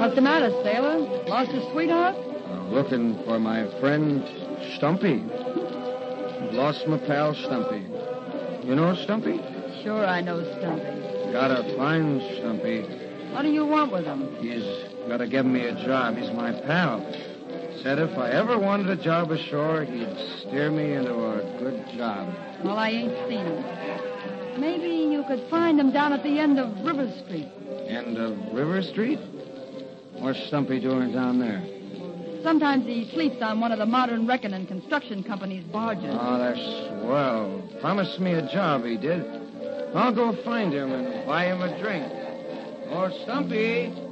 What's the matter, sailor? Lost your sweetheart? Looking for my friend Stumpy. Lost my pal Stumpy. You know Stumpy? Sure, I know Stumpy. Gotta find Stumpy. What do you want with him? He's gotta give me a job. He's my pal. Said if I ever wanted a job ashore, he'd steer me into a good job. Well, I ain't seen him. Maybe you could find him down at the end of River Street. End of River Street? What's Stumpy doing down there? Sometimes he sleeps on one of the Modern Wrecking and Construction Company's barges. Oh, that's swell. Promised me a job, he did. I'll go find him and buy him a drink. Oh, Stumpy.